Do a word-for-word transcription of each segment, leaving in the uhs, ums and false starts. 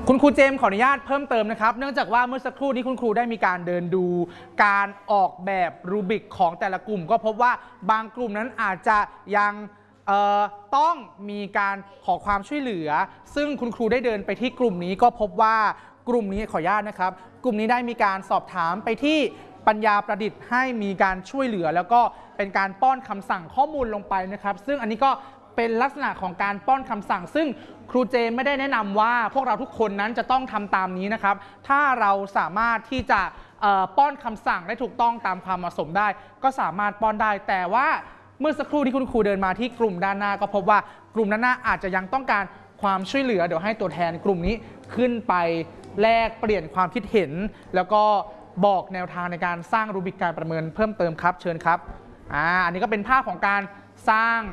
คุณครูเจมส์ขออนุญาตเพิ่มเติมนะครับเนื่องจากว่าเมื่อสักครู่นี้คุณครูได้มีการเดินดูการออกแบบรูบิกของแต่ละกลุ่มก็พบว่าบางกลุ่มนั้นอาจจะยังต้องมีการขอความช่วยเหลือซึ่งคุณครูได้เดินไปที่กลุ่มนี้ก็พบว่ากลุ่มนี้ขออนุญาตนะครับกลุ่มนี้ได้มีการสอบถามไปที่ปัญญาประดิษฐ์ให้มีการช่วยเหลือแล้วก็เป็นการป้อนคำสั่งข้อมูลลงไปนะครับซึ่งอันนี้ก็เป็นลักษณะของการป้อนคำสั่งซึ่งครูเจมไม่ได้แนะนำว่าพวกเราทุกคนนั้นจะต้องทำตามนี้นะครับถ้าเราสามารถที่จะป้อนคำสั่งได้ถูกต้องตามความเหมาะสมได้ก็สามารถป้อนได้แต่ว่าเมื่อสักครู่ที่คุณครูเดินมาที่กลุ่มด้านหน้าก็พบว่ากลุ่มด้านหน้าอาจจะยังต้องการความช่วยเหลือเดี๋ยวให้ตัวแทนกลุ่มนี้ขึ้นไปแลกเปลี่ยนความคิดเห็นแล้วก็บอกแนวทางในการสร้างรูบิกการประเมินเพิ่มเติมครับเชิญครับอ่าอันนี้ก็เป็นภาพของการสร้าง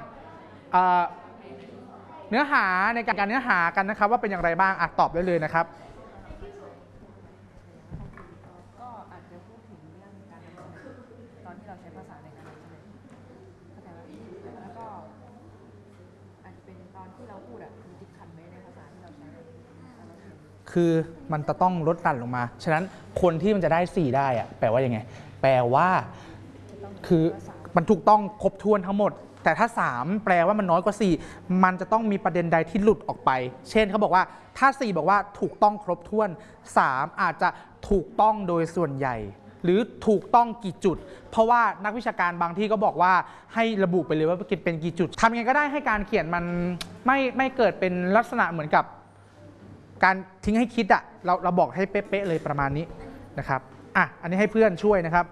เนื้อหาในการเนื้อหากันนะครับว่าเป็นอย่างไรบ้างอ่ะตอบได้เลยนะครับก็อาจจะพูดถึงเรื่องการนำเสนอตอนที่เราใช้ภาษาในการนำเสนอเข้าใจไหมแล้วก็อาจจะเป็นตอนที่เราพูดอ่ะมีติดขัดไหมในภาษาที่เราใช้คือมันจะต้องลดหลั่นลงมาฉะนั้นคนที่มันจะได้สี่ได้อะแปลว่ายังไงแปลว่าคือมันถูกต้องครบถ้วนทั้งหมดแต่ถ้าสามแปลว่ามันน้อยกว่าสี่มันจะต้องมีประเด็นใดที่หลุดออกไปเช่นเขาบอกว่าถ้าสี่บอกว่าถูกต้องครบถ้วนสามอาจจะถูกต้องโดยส่วนใหญ่หรือถูกต้องกี่จุดเพราะว่านักวิชาการบางที่ก็บอกว่าให้ระบุไปเลยว่าเป็นกี่จุดทำยังไงก็ได้ให้การเขียนมันไม่ไม่เกิดเป็นลักษณะเหมือนกับการทิ้งให้คิดอะเราเราบอกให้เป๊ะๆเลยประมาณนี้นะครับอ่ะอันนี้ให้เพื่อนช่วยนะครับ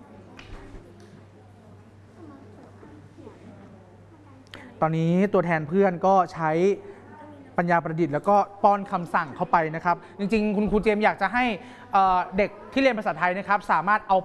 ตอนนี้ตัวแทนเพื่อนก็ใช้ปัญญาประดิษฐ์แล้วก็ป้อนคำสั่งเข้าไปนะครับจริงๆคุณครูเจมอยากจะให้เด็กที่เรียนภาษาไทยนะครับสามารถเอา